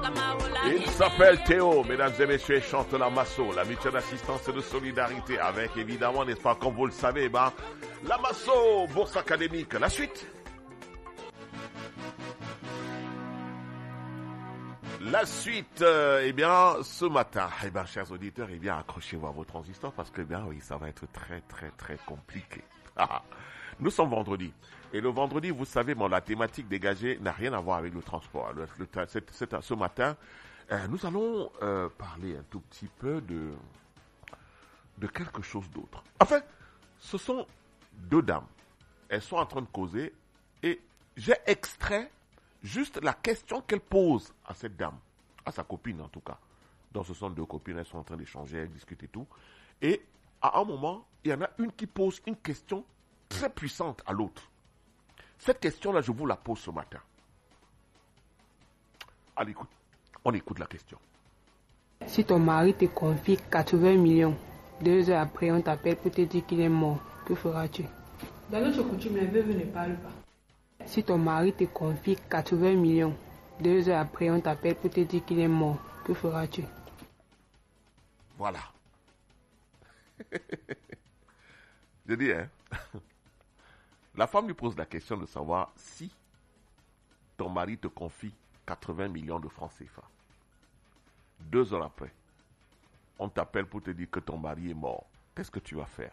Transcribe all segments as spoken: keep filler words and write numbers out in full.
Il s'appelle Théo, mesdames et messieurs, il chante la Masso, la mutuelle d'assistance et de solidarité, avec évidemment, n'est-ce pas, comme vous le savez, ben, la Masso, bourse académique. La suite. La suite, euh, eh bien, ce matin, eh bien, chers auditeurs, eh bien, accrochez-vous à vos transistors parce que, eh bien, oui, ça va être très, très, très compliqué. Nous sommes vendredi. Et le vendredi, vous savez, bon, la thématique dégagée n'a rien à voir avec le transport. Le, le, c'est, c'est, ce matin, euh, nous allons euh, parler un tout petit peu de, de quelque chose d'autre. Enfin, ce sont deux dames. Elles sont en train de causer et j'ai extrait juste la question qu'elle pose à cette dame, à sa copine en tout cas. Donc ce sont deux copines, elles sont en train d'échanger, elles discutent et tout. Et à un moment, il y en a une qui pose une question très puissante à l'autre. Cette question-là, je vous la pose ce matin. Allez, écoute, on écoute la question. Si ton mari te confie quatre-vingts millions, deux heures après on t'appelle pour te dire qu'il est mort, que feras-tu? Dans notre coutume, les veuves ne parlent pas. Si ton mari te confie quatre-vingts millions, deux heures après on t'appelle pour te dire qu'il est mort, que feras-tu? Voilà. Je dis, hein. La femme lui pose la question de savoir si ton mari te confie quatre-vingts millions de francs C F A. Deux heures après, on t'appelle pour te dire que ton mari est mort. Qu'est-ce que tu vas faire?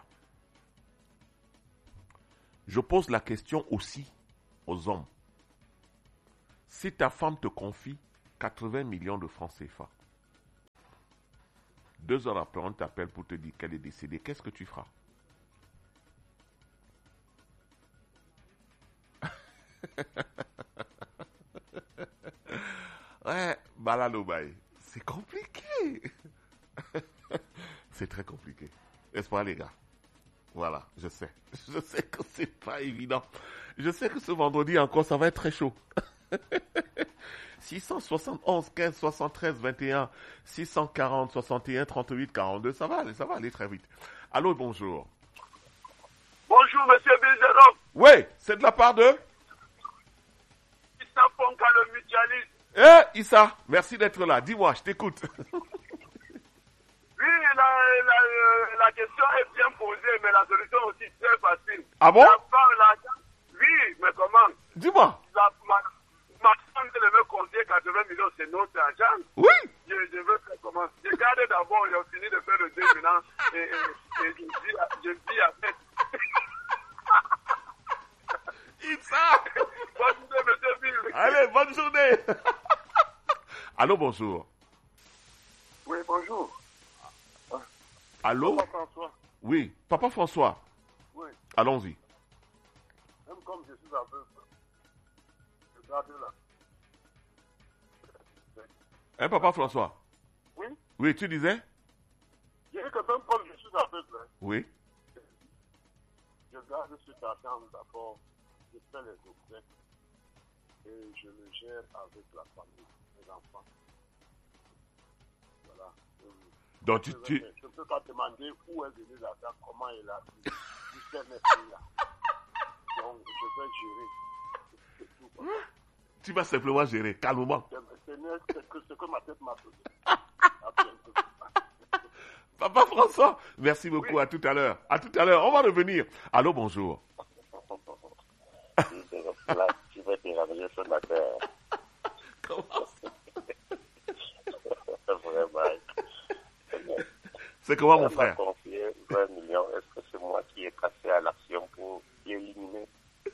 Je pose la question aussi aux hommes. Si ta femme te confie quatre-vingts millions de francs C F A, deux heures après, on t'appelle pour te dire qu'elle est décédée, qu'est-ce que tu feras? Ouais, Balalobaï, c'est compliqué. C'est très compliqué. N'est-ce pas, les gars? Voilà, je sais. Je sais que c'est pas évident. Je sais que ce vendredi encore, ça va être très chaud. six cent soixante et onze, quinze, soixante-treize, vingt et un, six cent quarante, soixante et un, trente-huit, quarante-deux, ça va aller, ça va aller très vite. Allô, bonjour. Bonjour, monsieur Bézérov. Oui, c'est de la part de Issa Fonka, le mutualiste. Eh, Issa, merci d'être là. Dis-moi, je t'écoute. Oui, la, la, la question est bien posée, mais la solution aussi très facile. Ah bon? La femme, la... Oui, mais comment? Dis-moi. La, ma, ma femme devait compter quatre-vingts millions, c'est notre argent. Oui. Je, je veux faire comment? Je garde d'abord, j'ai fini de faire le dé maintenant, et, et, et je vis, je vis avec. Issa. Bonne journée, monsieur Bill. Allez, bonne journée. Allô, bonjour. Oui, bonjour. Allô? Papa François. Oui, Papa François. Oui. Allons-y. Même comme je suis aveugle, je garde là. Hein, Papa François? Oui? Oui, tu disais? Je dis que même comme je suis aveugle, hein, Oui. je garde cet argent d'abord, je fais les objets et je le gère avec la famille, les enfants. Voilà. Donc, tu, Je tu... ne peux pas demander où est venu l'argent, comment il a eu. Jusqu'à n'est là. Donc, je vais gérer. C'est tout, quoi. tu vas simplement gérer, calmement. C'est ce que ma tête m'a donné. Papa François, merci beaucoup, oui. À tout à l'heure. À tout à l'heure, on va revenir. Allô, bonjour. Là, tu vas te ramener ce matin. Comment ça? Vraiment. C'est comment, mon Elle frère? m'a confié vingt millions. Est-ce que c'est moi qui ai passé à l'action pour l'éliminer?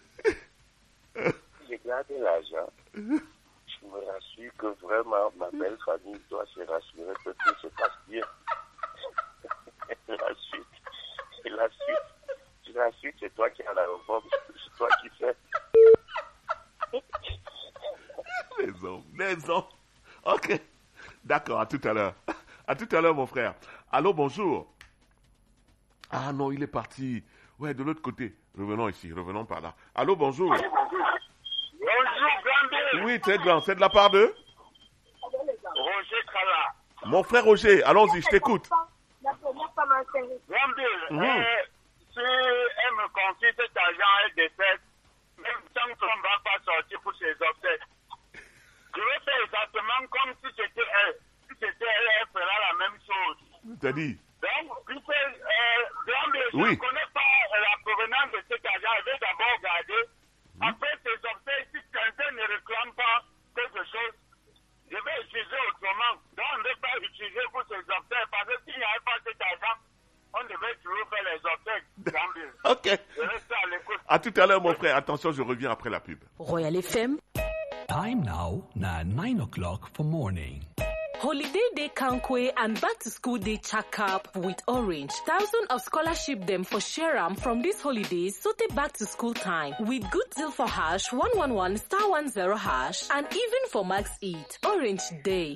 J'ai gardé l'argent. Je me rassure que vraiment ma belle famille doit se rassurer que tout se passe bien. Et la suite, et la suite, la suite, c'est toi qui as la réforme, c'est toi qui sais. Les hommes, les hommes. Ok. D'accord, à tout à l'heure. À tout à l'heure, mon frère. Allô, bonjour. Ah non, il est parti. Ouais, de l'autre côté. Revenons ici, revenons par là. Allô, bonjour. Bonjour, Gambé. Oui, c'est grand. C'est de la part de Roger Kala. Mon frère Roger, allons-y, je t'écoute. Gambé, Mmh. euh, si elle me confie cet argent, elle décède, même tant qu'on ne va pas sortir pour ses obsèques. Je vais faire exactement comme si c'était elle. Si c'était elle, elle fera la même chose. T'as dit? Donc, puisque euh, je Oui. ne connais pas la provenance de cet argent, je vais d'abord regarder. Après ces obsèques, si quelqu'un ne réclame pas quelque chose, je vais utiliser autrement. Donc, on ne va pas utiliser pour ces obsèques, parce que s'il n'y avait pas cet argent, on devait toujours faire les obsèques. Ok. Je reste à l'écoute. À tout à l'heure, mon frère. Attention, je reviens après la pub. Royal F M. Time now, na nine o'clock for morning. Holiday Day Kankwe and Back to School Day check up with Orange. Thousands of scholarship them for Sharam from these holidays so they back to school time with good deal for hash one one one star one zero hash and even for Max Eat. Orange Day.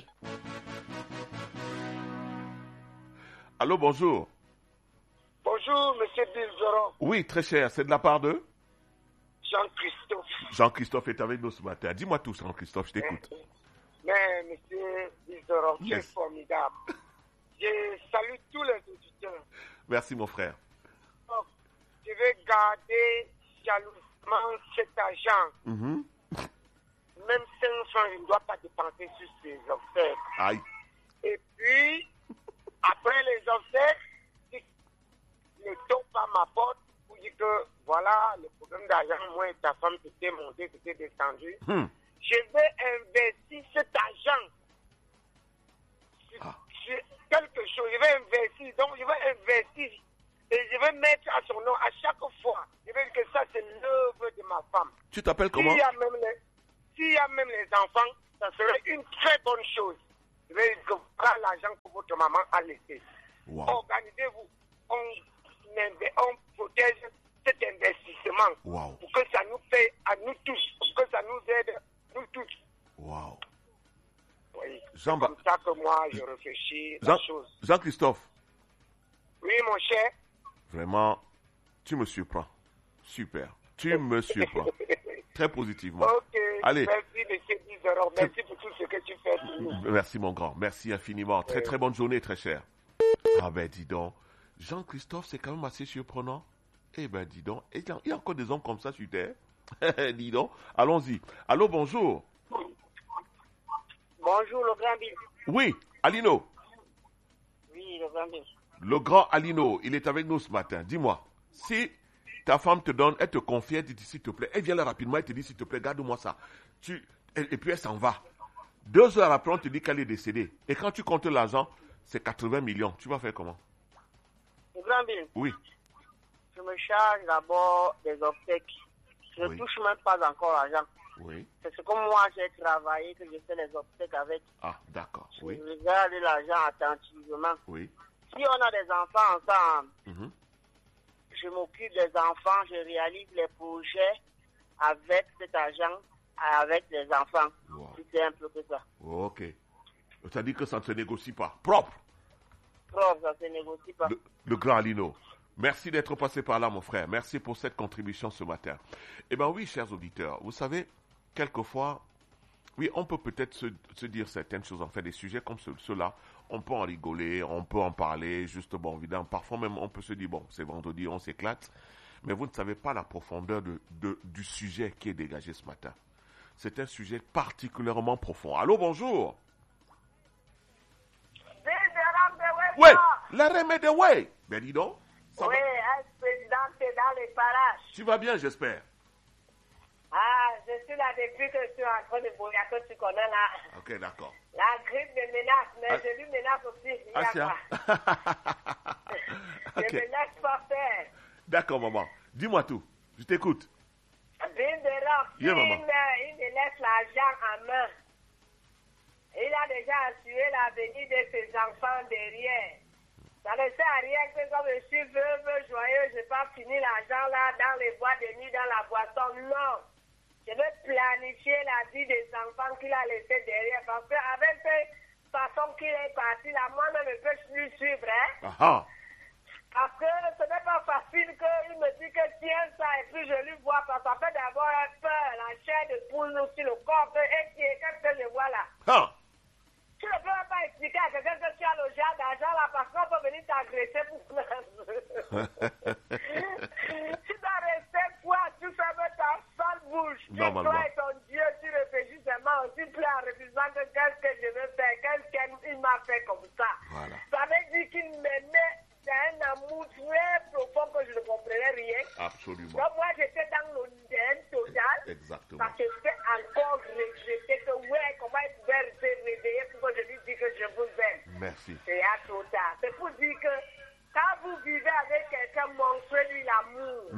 Allô, bonjour. Bonjour, monsieur Bilzoro. Oui, très cher. C'est de la part de Jean-Christophe. Jean-Christophe est avec nous ce matin. Dis-moi tout, Jean-Christophe, je t'écoute. Mais, monsieur Bilzoro, Yes. c'est formidable. Je salue tous les auditeurs. Merci, mon frère. Donc, je vais garder jalousement cet argent. Mhm. Même cinq francs, je ne dois pas dépenser sur ces obsèques. Aïe. Et puis, après les obsèques, si ne tombe pas ma porte pour dire que voilà, le problème d'argent, moi et ta femme, c'était monté, c'était descendu. Hmm. Je vais investir cet argent sur, Ah. sur quelque chose. Je vais investir. Donc, je vais investir et je vais mettre à son nom à chaque fois. Je vais dire que ça, c'est l'œuvre de ma femme. Tu t'appelles comment? S'il y a même les, s'il y a même les enfants, ça serait une très bonne chose. Je vais dire que voilà l'argent que votre maman a laissé. Wow. Organisez-vous. On, on protège cet investissement Wow. pour que ça nous fait à nous tous, pour que ça nous aide nous tous. Wow. Oui. Jean- C'est comme ça que moi, je réfléchis Jean- la chose. Jean-Christophe, Oui, mon cher. vraiment, tu me surprends. Super. Tu me surprends. Très positivement. Ok. Allez. Merci, monsieur Bizarro. Merci pour tout ce que tu fais pour nous. Merci, mon grand. Merci infiniment. Très, très bonne journée, très cher. Ah ben, dis donc. Jean-Christophe, c'est quand même assez surprenant. Eh ben, dis donc. Et il y a- il y a encore des hommes comme ça sur Terre. Dis donc. Allons-y. Allô, bonjour. Bonjour, le grand Bill. Oui, Alino. Oui, le grand Bill. Le grand Alino, il est avec nous ce matin. Dis-moi, si ta femme te donne, elle te confie, elle te dit s'il te plaît, elle vient là rapidement, elle te dit s'il te plaît, garde-moi ça. Tu, et, et puis elle s'en va. Deux heures après, on te dit qu'elle est décédée. Et quand tu comptes l'argent, c'est quatre-vingts millions. Tu vas faire comment? Le grand Bill, Oui. je me charge d'abord des obsèques. Je ne Oui. touche même pas encore l'argent. Oui. C'est ce que moi j'ai travaillé, que je fais les obsèques avec. Ah, d'accord. Oui. Je regarde l'argent attentivement. Oui. Si on a des enfants ensemble, Mhm. je m'occupe des enfants, je réalise les projets avec cet argent, avec les enfants. Wow. C'est un peu que ça. Ok. C'est-à-dire que ça ne se négocie pas. Propre. Prof, ça se négocie pas. Le, le grand Alino. Merci d'être passé par là, mon frère. Merci pour cette contribution ce matin. Eh bien oui, chers auditeurs, vous savez, quelquefois, oui, on peut peut-être se, se dire certaines choses, en fait, des sujets comme ce- ceux-là, on peut en rigoler, on peut en parler, juste, bon, évidemment, parfois même, on peut se dire, bon, c'est vendredi, on s'éclate, mais vous ne savez pas la profondeur de, de- du sujet qui est dégagé ce matin. C'est un sujet particulièrement profond. Allô, bonjour. Oui, la remède, ouais. Ben dis donc. Ça Oui, va? ex-président, c'est dans les parages. Tu vas bien, j'espère. Ah, je suis là depuis que je suis en train de bouillir, que tu connais là. Ok, d'accord. La grippe me menace, mais Ah. je lui menace aussi. Il y Ah, a tiens. quoi. Je Ok. me laisse pas faire. D'accord, maman. Dis-moi tout. Je t'écoute. Bill de Rock, Yeah, il, maman. me, il me laisse l'argent en main. Il a déjà assuré l'avenir de ses enfants derrière. Ça ne sert à rien que comme je suis veuve, joyeux, je n'ai pas fini l'argent là dans les bois de nuit, dans la boisson. Non. Je veux planifier la vie des enfants qu'il a laissés derrière. Parce qu'avec cette façon qu'il est parti là, moi-même, je peux plus suivre. Hein? Ah ah. Parce que ce n'est pas facile qu'il me dit que tiens ça et puis je lui vois parce que ça fait d'abord un peur, la chair de poule sur le corps et qui est qu'est-ce que je vois là. Ah. Tu ne peux même pas expliquer à quelqu'un que tu as le genre d'argent là parce qu'on peut venir t'agresser pour tu dois rester quoi, tu fermes ta sale bouche. Tu Normalement. crois ton Dieu, tu réfléchis seulement, tu pleures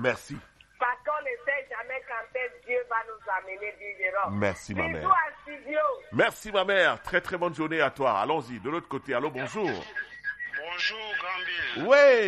Merci. Parce qu'on ne sait jamais quand est-ce Dieu va nous amener différents. Merci, ma mère. Bisous à studio. Merci, ma mère. Très, très bonne journée à toi. Allons-y, de l'autre côté. Allô, bonjour. Bonjour, grand Bill.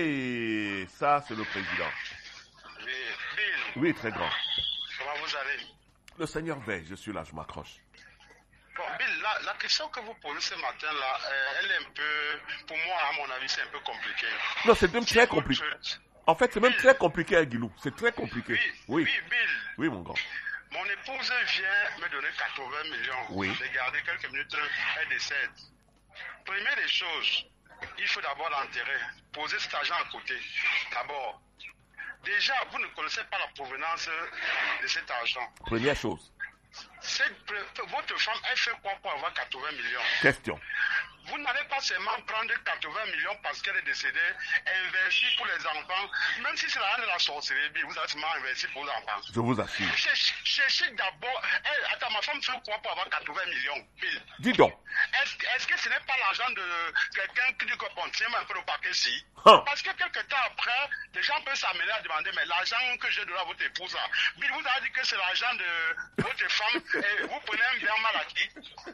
Oui, ça, c'est le président. Oui, Bill. Oui, très grand. Comment vous allez? Le Seigneur veille, je suis là, je m'accroche. Bon, Bill, la, la question que vous posez ce matin-là, euh, elle est un peu, pour moi, à mon avis, c'est un peu compliqué. Non, c'est même très compliqué. En fait, c'est même Bill. Très compliqué à Guilou. C'est très compliqué. Oui, oui, oui, Bill. Oui, mon grand. Mon épouse vient me donner quatre-vingts millions. Oui. Regardez, quelques minutes, elle décède. Première des choses, il faut d'abord l'enterrer. Poser cet argent à côté. D'abord. Déjà, vous ne connaissez pas la provenance de cet argent. Première chose. Cette, votre femme, elle fait quoi pour avoir quatre-vingts millions? Question. Vous n'allez pas seulement prendre quatre-vingts millions parce qu'elle est décédée, investir pour les enfants, même si c'est l'argent de la sorcellerie, vous allez seulement investir pour les enfants. Je vous assure. Cherchez d'abord, elle, attends, ma femme fait quoi pour avoir quatre-vingts millions? Bill. Dis donc. Est-ce, est-ce que ce n'est pas l'argent de quelqu'un qui dit que bon, tiens un peu le paquet ici? Huh. Parce que quelques temps après, les gens peuvent s'amener à demander, mais l'argent que j'ai donné à votre épouse là, Bill vous a dit que c'est l'argent de votre femme et vous prenez un bien mal acquis.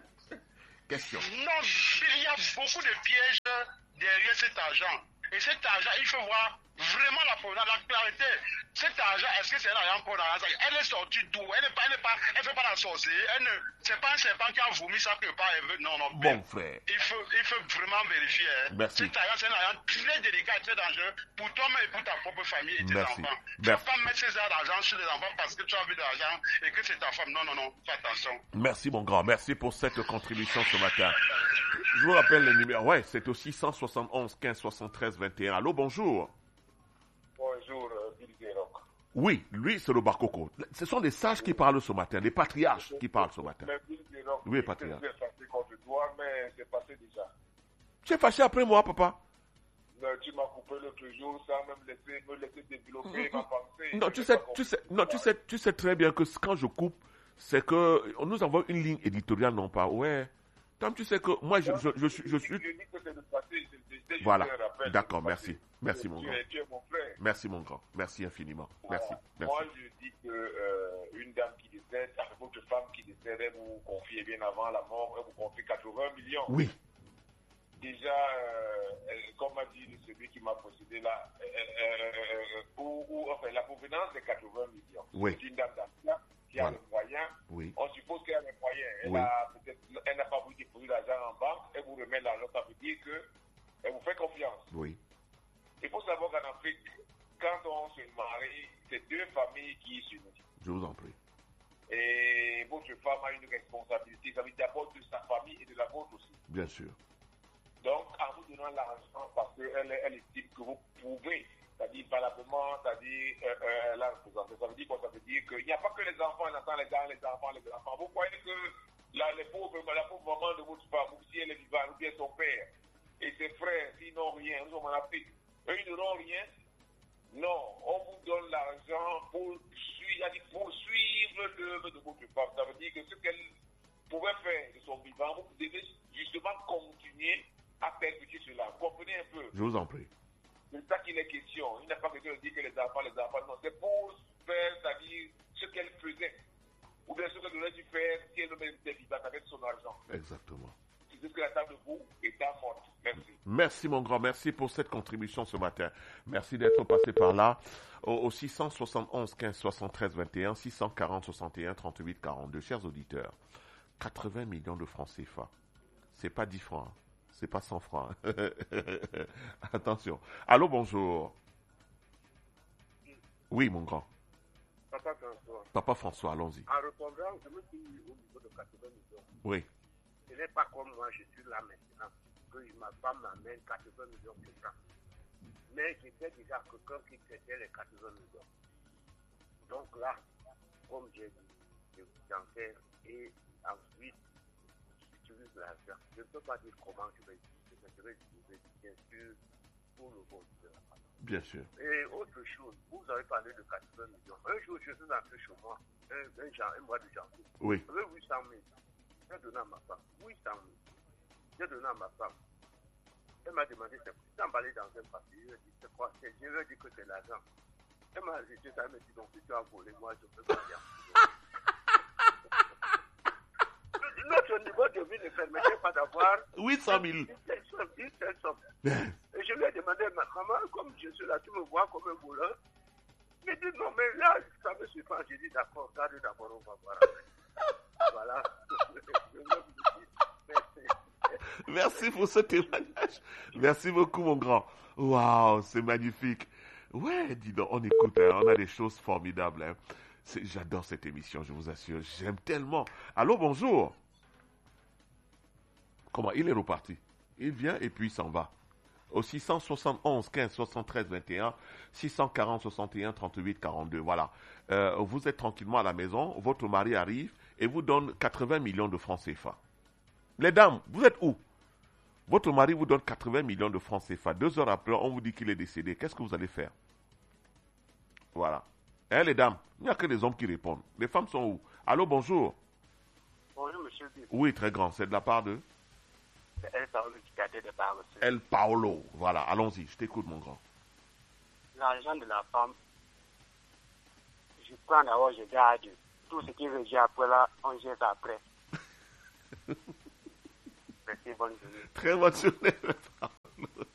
Question. Non, il y a beaucoup de pièges derrière cet argent. Et cet argent, il faut voir vraiment la, la clarité. Cet argent, est-ce que c'est un argent pour l'argent? Elle est sortie d'où? Elle ne elle elle fait pas la sorcellerie. Elle ne, c'est pas un serpent qui a vomi ça que pas. Non, non. Bon frère. Il faut, il faut vraiment vérifier. Hein. Merci. Cet argent, c'est un argent très délicat et très dangereux pour toi-même et pour ta propre famille et tes Merci. enfants. Tu ne Merci. peux pas mettre ces argent d'argent sur les enfants parce que tu as envie d'argent et que c'est ta femme. Non, non, non. Fais attention. Merci, mon grand. Merci pour cette contribution ce matin. Je vous rappelle les numéros. Ouais, c'est au six cent soixante et onze quinze soixante-treize vingt et un. Allô, bonjour. Bonjour, Bill Guéroc. Oui, lui, c'est le Barcoco. Ce sont des sages qui parlent ce matin, des patriarches qui parlent ce matin. Mais Bill Guéroc, oui, patriarche. Je suis fâché contre toi, mais c'est passé déjà. Tu es fâché après moi, papa? Non, tu m'as coupé l'autre jour sans même laisser, me laisser développer ma pensée. Non, tu sais, tu sais, non, tu sais, tu sais très bien que quand je coupe, c'est que nous avons une ligne éditoriale, non pas. Ouais. Tom, tu sais que moi, je, je, je, je, je suis... Je dis que c'est le passé, c'est voilà, d'accord, merci. Merci, mon tu grand. Es, tu es mon frère. Merci, mon grand. Merci infiniment. Merci. Merci. Moi, je dis que euh, une dame qui décède, avec votre femme qui décède, elle vous confie bien avant la mort, elle vous confie quatre-vingts millions. Oui. Déjà, euh, comme a dit celui qui m'a précédé là, euh, euh, où, où, enfin, la provenance des quatre-vingts millions. Oui. C'est une dame d'affaires qui voilà. a les moyens. Oui. On suppose qu'elle a les moyens. Elle oui. a peut-être, elle n'a pas voulu déposer l'argent en banque, elle vous remet l'argent, ça veut dire qu'elle vous fait confiance. Oui. Il faut savoir qu'en Afrique, quand on se marie, c'est deux familles qui s'unissent. Je vous en prie. Et votre femme a une responsabilité, ça veut dire d'abord de sa famille et de la vôtre aussi. Bien sûr. Donc, en vous donnant l'argent, parce qu'elle elle estime que vous pouvez, c'est-à-dire valablement, c'est-à-dire euh, euh, la représenter. Ça veut dire quoi? Ça veut dire qu'il n'y a pas que les enfants, les enfants, les enfants, les enfants, les enfants. Vous croyez que la, les pauvres, la pauvre maman de votre femme, ou si elle est vivante, ou bien son père, et ses frères, s'ils n'ont rien, nous sommes en Afrique, eux, ils n'auront rien. Non, on vous donne l'argent pour suivre, pour suivre l'œuvre de votre femme. Ça veut dire que ce qu'elle pouvait faire de son vivant, vous devez justement continuer à perpétuer cela. Vous comprenez un peu? Je vous en prie. C'est ça qu'il est question. Il n'est pas question de dire que les enfants, les enfants, non. C'est pour faire, c'est-à-dire ce qu'elle faisait. Ou bien ce qu'elle aurait dû faire si elle était vivante avec son argent. Exactement. C'est ce que la table de vous est à morte. Merci. Merci, mon grand. Merci pour cette contribution ce matin. Merci d'être passé par là. Au, au six cent soixante et onze quinze soixante-treize vingt et un, six cent quarante soixante et un trente-huit quarante-deux. Chers auditeurs, quatre-vingts millions de francs C F A. C'est pas dix francs. Hein. C'est pas cent francs. Hein. Attention. Allô, bonjour. Oui, mon grand. Papa François. Papa François, allons-y. En répondant, je me suis dit au niveau de quatre-vingts millions. Oui. Ce n'est pas comme moi, je suis là maintenant, que ma femme m'amène quatre-vingts millions de francs. Mais j'étais déjà quelqu'un qui traitait les quatre-vingts millions. Donc là, comme j'ai dit, j'enterre et ensuite, j'utilise l'argent. Je ne peux pas dire comment je vais utiliser, mais je vais utiliser, bien sûr, pour le bon de la famille. Bien sûr. Et autre chose, vous avez parlé de quatre-vingts millions. Un jour, je suis entré chez moi, un, un, un, un mois de janvier. Oui. J'avais huit cent mille. J'ai donné à ma femme. huit cent mille. J'ai donné à ma femme. Elle m'a demandé, c'est emballé dans un papier. Je lui ai dit, c'est quoi? Je lui ai dit que c'est l'argent. Elle m'a arrêté ça, elle m'a dit, donc si tu as volé, moi je peux pas dire. Notre niveau de vie ne permettait pas d'avoir huit cent mille. Une telle somme, une telle somme. Et je lui ai demandé, ma maman, comme je suis là, tu me vois comme un voleur. Il m'a dit, non, mais là, ça me suffit. J'ai dit, d'accord, garde d'abord, on va voir après. Voilà. Merci. Merci pour ce témoignage. Merci beaucoup, mon grand. Waouh, c'est magnifique. Ouais, dis donc, on écoute, hein, on a des choses formidables. Hein. C'est, j'adore cette émission, je vous assure. J'aime tellement. Allô, bonjour. Comment? Il est reparti. Il vient et puis il s'en va. Au six cent soixante et onze, quinze, soixante-treize, vingt et un, six cent quarante, soixante et un, trente-huit, quarante-deux. Voilà. Euh, vous êtes tranquillement à la maison, votre mari arrive et vous donne quatre-vingts millions de francs C F A. Les dames, vous êtes où? Votre mari vous donne quatre-vingts millions de francs C F A. Deux heures après, on vous dit qu'il est décédé. Qu'est-ce que vous allez faire? Voilà. Hein, les dames? Il n'y a que les hommes qui répondent. Les femmes sont où? Allô, bonjour. Bonjour, monsieur. Oui, très grand. C'est de la part de? El Paolo qui cadait de part aussi. El Paolo. Voilà, allons-y. Je t'écoute, mon grand. L'argent de la femme, je prends d'abord, je garde. Tout ce qui revient après là, on jette après. Merci, bonne journée. Très bonne journée, El Paolo.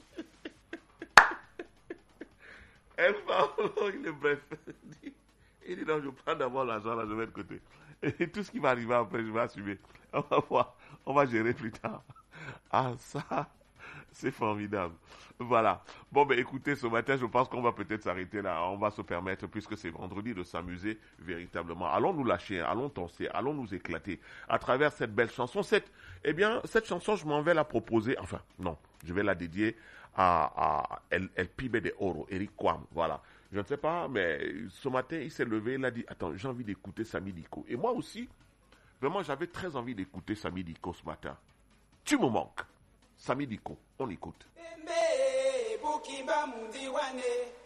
El Paolo, il est bref. Il dit non, je prends d'abord l'argent, là, je mets de côté. Et tout ce qui va arriver après, je vais assumer. On va voir, on va gérer plus tard. Ah, ça, c'est formidable. Voilà. Bon, ben écoutez, ce matin, je pense qu'on va peut-être s'arrêter là. On va se permettre, puisque c'est vendredi, de s'amuser véritablement. Allons nous lâcher, allons danser, allons nous éclater à travers cette belle chanson. Cette, eh bien, cette chanson, je m'en vais la proposer. Enfin, non, je vais la dédier à, à El, El Pibe de Oro, Eric Kwam. Voilà. Je ne sais pas, mais ce matin, il s'est levé, il a dit, attends, j'ai envie d'écouter Samy Diko. Et moi aussi, vraiment, j'avais très envie d'écouter Samy Diko ce matin. Tu me manques. Samy Diko, on écoute. Bukimba mundi wane